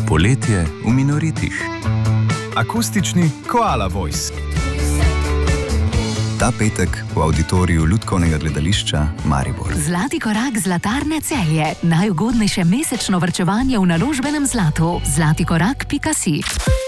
Poletje v Minoritih. Akustični Koala Voice. Ta petek v auditoriju Lutkovnega gledališča Maribor. Zlati korak Zlatarne Celje. Najugodnejše mesečno varčevanje v naložbenem zlatu. zlatikorak.si